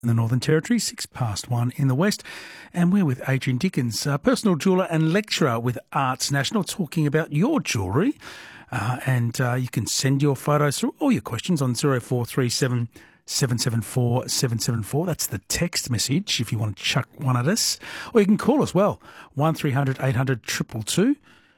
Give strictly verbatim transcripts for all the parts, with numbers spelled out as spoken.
in the Northern Territory, six past one in the West. And we're with Adrian Dickens, uh, personal jeweller and lecturer with Arts National, talking about your jewellery. Uh, and uh, you can send your photos through, all your questions on zero four three seven, seven seven four, seven seven four. That's the text message if you want to chuck one at us. Or you can call as well, one three hundred eight hundred two two two,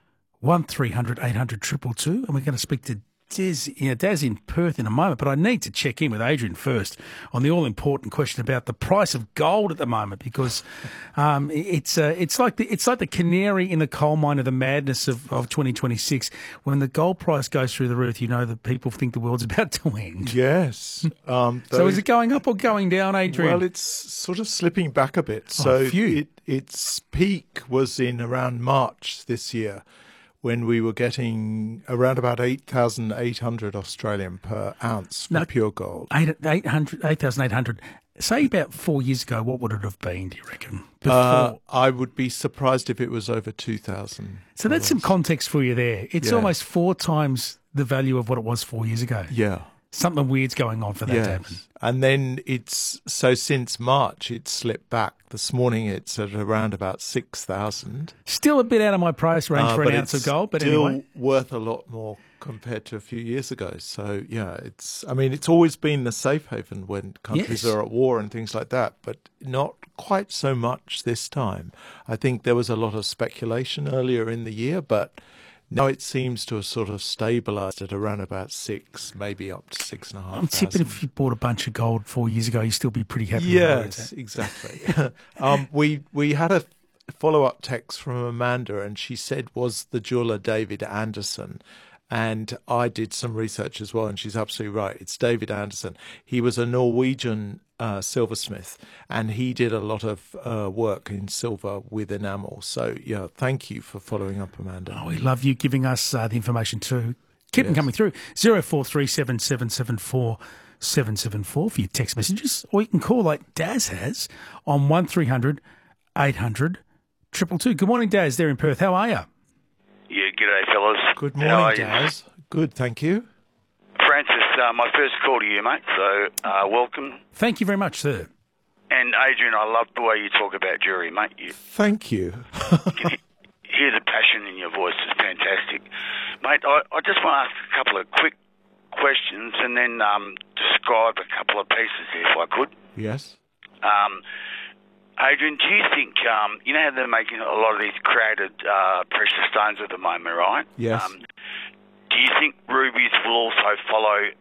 one three hundred eight hundred two two two. And we're going to speak to Des, you know, Daz in Perth in a moment, but I need to check in with Adrian first on the all-important question about the price of gold at the moment, because um, it's uh, it's like the it's like the canary in the coal mine of the madness of, of twenty twenty-six. When the gold price goes through the roof, you know that people think the world's about to end. Yes. Um, so is it going up or going down, Adrian? Well, it's sort of slipping back a bit. So oh, phew. It, its peak was in around March this year, when we were getting around about eight thousand eight hundred Australian per ounce for no, pure gold. eight thousand eight hundred. Say about four years ago, what would it have been, do you reckon? Uh, I would be surprised if it was over two thousand. So that's some context for you there. It's yeah. almost four times the value of what it was four years ago. Yeah. Something weird's going on for that yes. to happen. And then it's, so since March, it's slipped back. This morning it's at around about six thousand. Still a bit out of my price range uh, for an ounce of gold, but still anyway. worth a lot more compared to a few years ago. So, yeah, it's, I mean, it's always been the safe haven when countries yes. are at war and things like that, but not quite so much this time. I think there was a lot of speculation earlier in the year, but now it seems to have sort of stabilised at around about six, maybe up to six and a half. I'm tipping if you bought a bunch of gold four years ago, you'd still be pretty happy. Yes, exactly. um, we we had a follow-up text from Amanda, and she said, was the jeweller David Anderson? And I did some research as well, and she's absolutely right. It's David Anderson. He was a Norwegian uh, silversmith, and he did a lot of uh, work in silver with enamel. So, yeah, thank you for following up, Amanda. Oh, we love you giving us uh, the information too. Keep yes. them coming through. zero four three seven, seven seven four, seven seven four for your text messages, or you can call like Daz has on one three hundred eight hundred two two two. Good morning, Daz, there in Perth. How are you? Yeah, g'day, fellas. Good morning, Daz. Good, thank you. Francis, uh, my first call to you, mate, so uh, welcome. Thank you very much, sir. And Adrian, I love the way you talk about jewellery, mate. You, thank you. you hear the passion in your voice. It's fantastic. Mate, I, I just want to ask a couple of quick questions and then um, describe a couple of pieces, if I could. Yes. Um Adrian, do you think, um, you know how they're making a lot of these created uh, precious stones at the moment, right? Yes. Um, do you think rubies will also follow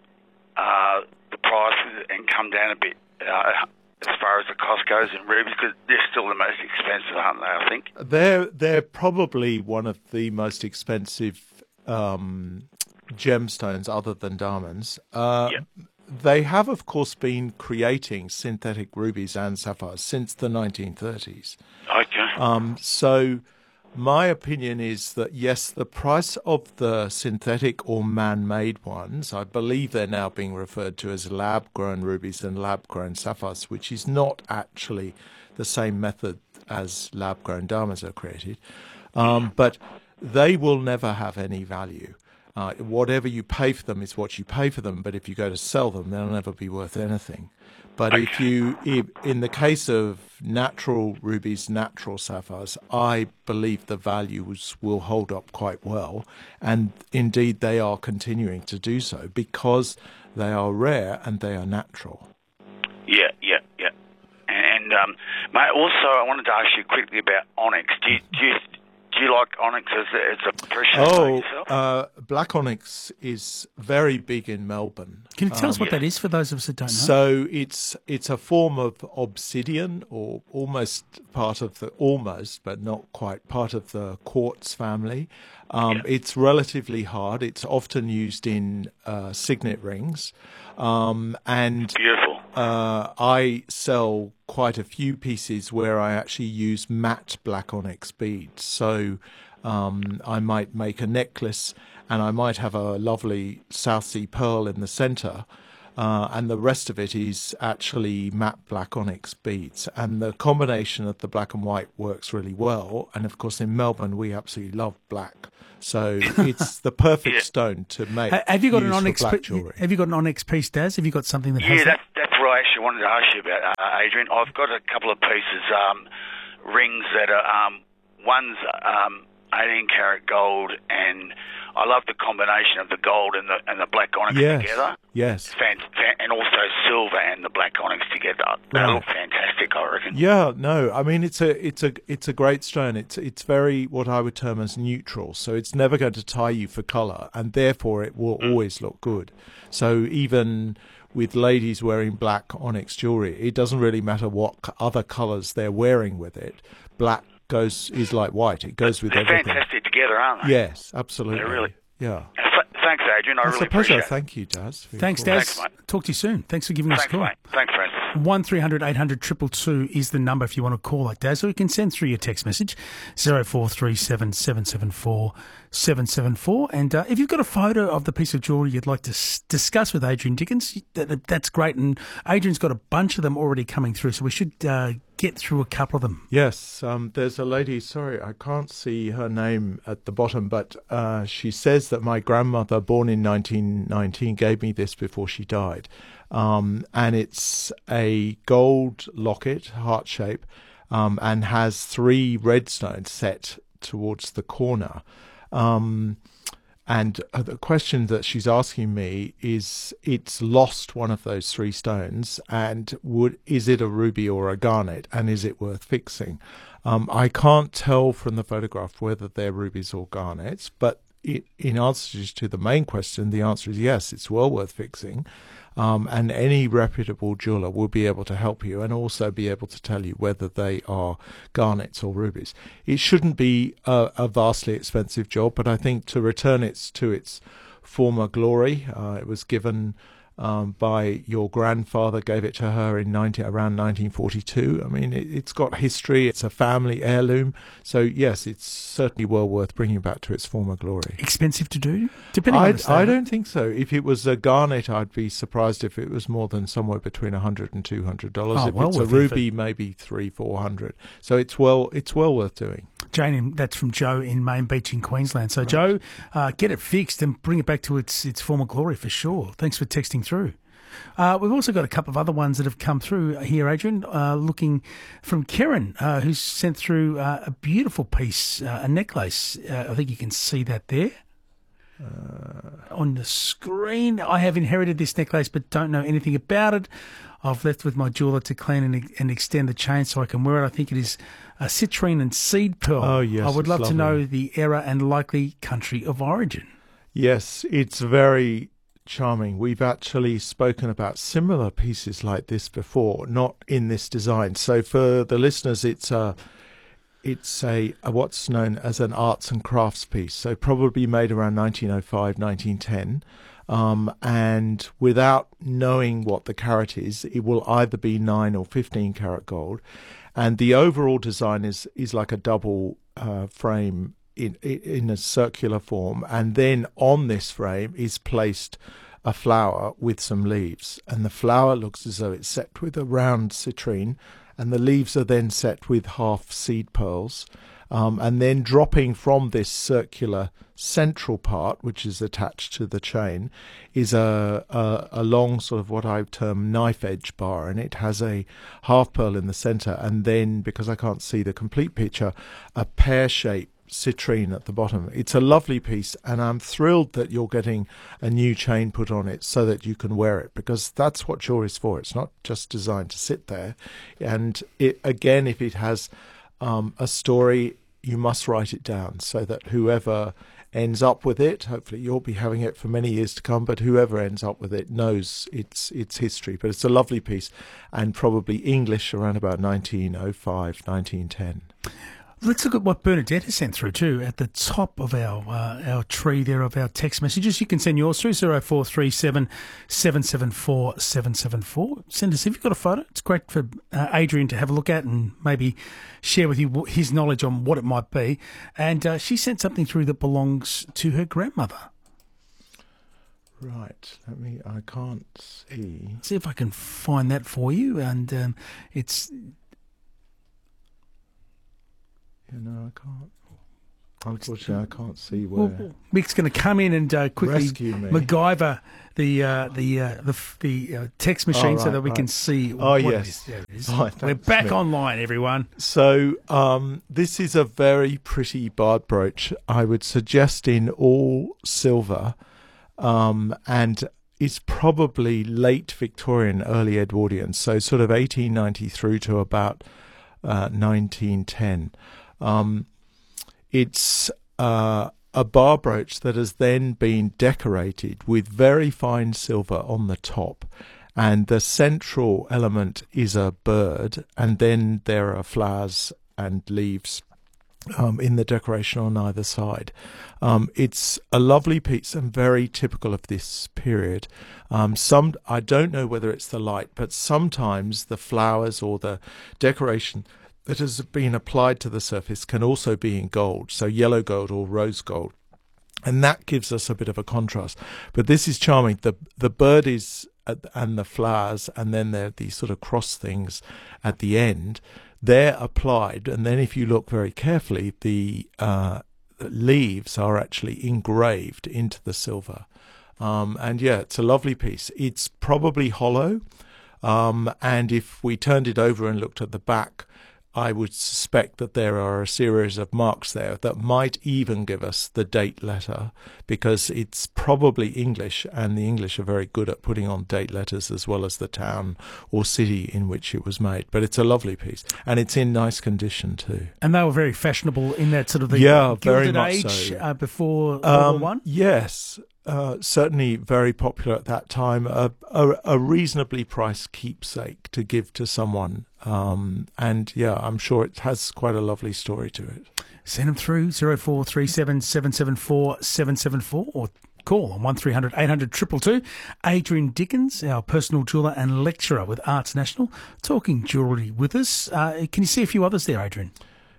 uh, the prices and come down a bit uh, as far as the cost goes in rubies? Because they're still the most expensive, aren't they, I think? They're, they're probably one of the most expensive um, gemstones other than diamonds. Uh, yep. They have, of course, been creating synthetic rubies and sapphires since the nineteen thirties. Okay. Um, so my opinion is that, yes, the price of the synthetic or man-made ones, I believe they're now being referred to as lab-grown rubies and lab-grown sapphires, which is not actually the same method as lab-grown diamonds are created. Um, but they will never have any value. Uh, whatever you pay for them is what you pay for them, but if you go to sell them, they'll never be worth anything. But okay. if you, if, in the case of natural rubies, natural sapphires, I believe the values will hold up quite well, and indeed they are continuing to do so because they are rare and they are natural. Yeah, yeah, yeah. And, um, mate, also I wanted to ask you quickly about onyx. Do you, do you Do you like onyx as a, as a precious stone Oh, uh, black onyx is very big in Melbourne. Can you tell um, us what yeah. that is for those of us that don't know? So it's it's a form of obsidian, or almost part of the almost, but not quite part of the quartz family. Um, yeah. It's relatively hard. It's often used in uh, signet rings, um, and beautiful. Uh, I sell quite a few pieces where I actually use matte black onyx beads. So um, I might make a necklace and I might have a lovely South Sea pearl in the centre, uh, and the rest of it is actually matte black onyx beads. And the combination of the black and white works really well. And of course, in Melbourne, we absolutely love black. So it's the perfect yeah. stone to make. Have you got an use onyx? for black Pe- jewellery. have you got an onyx piece, Daz? Have you got something that Yeah, has that's, that's what I actually wanted to ask you about, uh, Adrian. I've got a couple of pieces, um, rings that are, um, one's um, eighteen karat gold, and I love the combination of the gold and the and the black onyx yes. together. Yes. Fan, fan, and also silver and the black onyx together. They Right. look fantastic, I reckon. Yeah, no, I mean it's a it's a it's a great stone. It's it's very what I would term as neutral, so it's never going to tie you for colour, and therefore it will Mm. always look good. So even with ladies wearing black onyx jewellery, it doesn't really matter what c- other colours they're wearing with it. Black goes is like white; it goes with They're everything. fantastic together, aren't they? Yes, absolutely. They're really- Yeah. Th- Thanks, Adrian. I It's really a pleasure. appreciate it. Thank you, Daz. for your Thanks, call. Daz. Thanks, mate. Talk to you soon. Thanks for giving us a Thanks, call. mate. Thanks, Francis. One three hundred eight hundred two two two is the number if you want to call like Daz, or you can send through your text message zero four three seven seven seven four seven seven four. And uh, if you've got a photo of the piece of jewellery you'd like to s- discuss with Adrian Dickens, that, that's great. And Adrian's got a bunch of them already coming through, so we should uh, get through a couple of them. Yes, um, there's a lady, sorry, I can't see her name at the bottom, but uh, she says that my grandmother, born in nineteen nineteen, gave me this before she died. Um, and it's a gold locket, heart shape, um, and has three red stones set towards the corner. Um, and uh, the question that she's asking me is, it's lost one of those three stones, and would is it a ruby or a garnet, and is it worth fixing? Um, I can't tell from the photograph whether they're rubies or garnets, but it, in answer to the main question, the answer is yes, it's well worth fixing. Um, and any reputable jeweller will be able to help you and also be able to tell you whether they are garnets or rubies. It shouldn't be a, a vastly expensive job, but I think to return it to its former glory, uh, it was given um, by your grandfather, gave it to her in nineteen, around nineteen forty-two. I mean, it, it's got history, it's a family heirloom. So, yes, it's certainly well worth bringing back to its former glory. Expensive to do? Depending on I, the style. I don't think so. If it was a garnet, I'd be surprised if it was more than somewhere between a hundred and two hundred dollars. Oh, if well it's a worth ruby, maybe three, four hundred. So it's well, it's well worth doing. Jane, in- that's from Joe in Main Beach in Queensland. So, Joe, uh, get it fixed and bring it back to its its former glory for sure. Thanks for texting through. Uh, we've also got a couple of other ones that have come through here, Adrian, uh, looking from Karen, uh, who's sent through uh, a beautiful piece, uh, a necklace. Uh, I think you can see that there. Uh, on the screen. I have inherited this necklace but don't know anything about it. I've left with my jeweller to clean and, and extend the chain so I can wear it. I think it is a citrine and seed pearl. Oh, yes, I would it's love lovely. to know the era and likely country of origin. Yes, it's very charming. We've actually spoken about similar pieces like this before, not in this design. So for the listeners, it's a it's a, a what's known as an arts and crafts piece. So probably made around nineteen oh five, nineteen ten. Um, and without knowing what the carat is, it will either be nine or fifteen karat gold. And the overall design is is like a double uh, frame in in a circular form, and then on this frame is placed a flower with some leaves, and the flower looks as though it's set with a round citrine, and the leaves are then set with half seed pearls, um, and then dropping from this circular central part, which is attached to the chain, is a, a, a long sort of what I term knife edge bar, and it has a half pearl in the centre, and then, because I can't see the complete picture, a pear-shaped citrine at the bottom. It's a lovely piece, and I'm thrilled that you're getting a new chain put on it so that you can wear it, because that's what jewelry's for. It's not just designed to sit there. And it, again, if it has um, a story, you must write it down so that whoever ends up with it, hopefully you'll be having it for many years to come, but whoever ends up with it knows its its history. But it's a lovely piece, and probably English around about nineteen oh five, nineteen ten. Let's look at what Bernadette has sent through too. At the top of our uh, our tree there of our text messages, you can send yours through zero four three seven seven seven four seven seven four. Send us if you've got a photo. It's great for uh, Adrian to have a look at and maybe share with you his knowledge on what it might be. And uh, she sent something through that belongs to her grandmother. Right. Let me. I can't see. See if I can find that for you. And um, it's. You know, I can't. Unfortunately, I can't see where. Well, Mick's going to come in and uh, quickly Rescue me. MacGyver the uh, the uh, the the uh, text machine Oh, right, so that we right. can see. Oh, what yes. It is. There it is. Right, We're thanks, back Mick. online, everyone. So um, this is a very pretty barred brooch. I would suggest in all silver, um, and it's probably late Victorian, early Edwardian. So sort of eighteen ninety through to about uh, nineteen ten. Um, it's uh, a bar brooch that has then been decorated with very fine silver on the top. And the central element is a bird, and then there are flowers and leaves um, in the decoration on either side. Um, it's a lovely piece and very typical of this period. Um, some I don't know whether it's the light, but sometimes the flowers or the decoration that has been applied to the surface can also be in gold, so yellow gold or rose gold. And that gives us a bit of a contrast. But this is charming. The the bird is and the flowers, and then there are these sort of cross things at the end. They're applied, and then if you look very carefully, the uh, leaves are actually engraved into the silver. Um, and yeah, it's a lovely piece. It's probably hollow, um, and if we turned it over and looked at the back, I would suspect that there are a series of marks there that might even give us the date letter, because it's probably English, and the English are very good at putting on date letters as well as the town or city in which it was made. But it's a lovely piece, and it's in nice condition too. And they were very fashionable in that sort of the Yeah, very Gilded much Age so. uh, before World Um, War One. Yes, uh, certainly very popular at that time. A, a, a reasonably priced keepsake to give to someone. Um, and yeah, I'm sure it has quite a lovely story to it. Send them through zero four three seven seven seven four seven seven four or call on one three hundred eight hundred two two two. Adrian Dickens, our personal jeweller and lecturer with Arts National, talking jewellery with us. Uh, can you see a few others there, Adrian?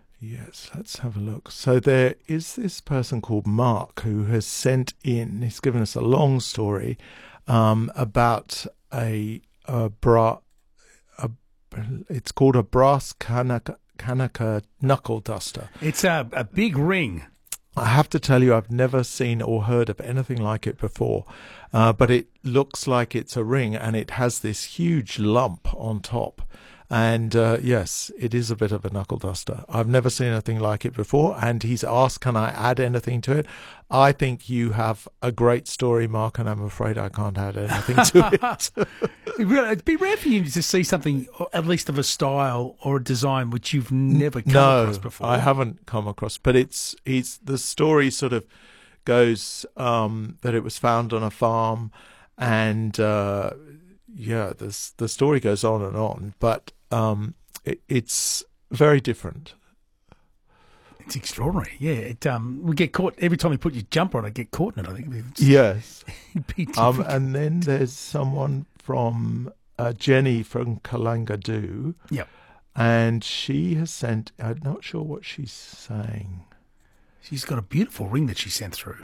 Yes, let's have a look. So there is this person called Mark who has sent in, he's given us a long story um, about a, a bra, a, it's called a brass Kanaka, Kanaka knuckle duster. It's a, a big ring. I have to tell you, I've never seen or heard of anything like it before, uh, but it looks like it's a ring, and it has this huge lump on top. And uh, yes, it is a bit of a knuckle duster. I've never seen anything like it before, and he's asked, can I add anything to it? I think you have a great story, Mark, and I'm afraid I can't add anything to it. It'd be rare for you to see something, at least of a style or a design, which you've never come no, across before. I haven't come across, but it's it's the story sort of goes um, that it was found on a farm, and uh, yeah, this the story goes on and on, but um, it, it's very different. It's extraordinary, yeah. It um, we get caught every time we put your jumper on. I get caught in it. I think. It's, Yes. be Um, difficult. and then there's someone from uh, Jenny from Kalangadoo, Yep. and she has sent. I'm not sure what she's saying. She's got a beautiful ring that she sent through.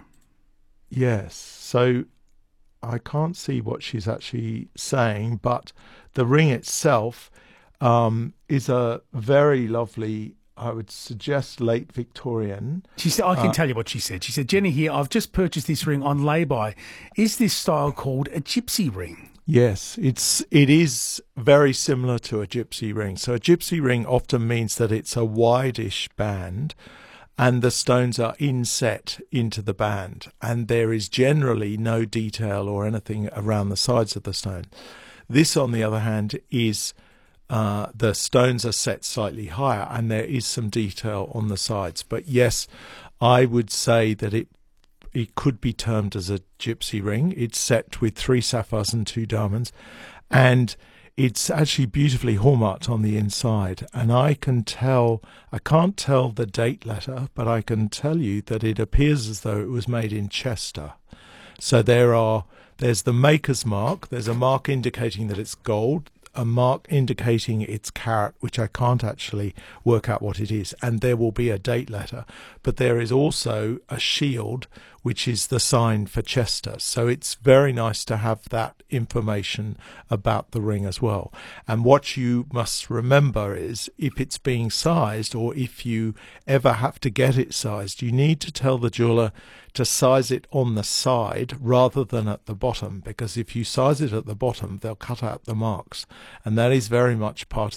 Yes, so I can't see what she's actually saying, but the ring itself um, is a very lovely, I would suggest, late Victorian. She said, I can Uh, tell you what she said. She said, Jenny here, I've just purchased this ring on lay-by. Is this style called a gypsy ring? Yes, it's it is very similar to a gypsy ring. So a gypsy ring often means that it's a wide-ish band, and the stones are inset into the band, and there is generally no detail or anything around the sides of the stone. This, on the other hand, is uh, the stones are set slightly higher, and there is some detail on the sides. But yes, I would say that it it could be termed as a gypsy ring. It's set with three sapphires and two diamonds, and it's actually beautifully hallmarked on the inside. And I can tell, I can't tell the date letter, but I can tell you that it appears as though it was made in Chester. So there are, there's the maker's mark, there's a mark indicating that it's gold, a mark indicating it's carat, which I can't actually work out what it is, and there will be a date letter. But there is also a shield, which is the sign for Chester. So it's very nice to have that information about the ring as well. And what you must remember is, if it's being sized, or if you ever have to get it sized, you need to tell the jeweler to size it on the side rather than at the bottom, because if you size it at the bottom, they'll cut out the marks, and that is very much part of